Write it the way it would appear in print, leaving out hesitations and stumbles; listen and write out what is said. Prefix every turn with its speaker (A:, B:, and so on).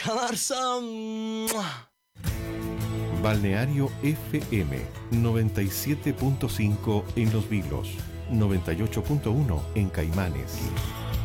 A: Galarza. ¡Mua!
B: Balneario FM 97.5 en Los Vilos, 98.1 en Caimanes.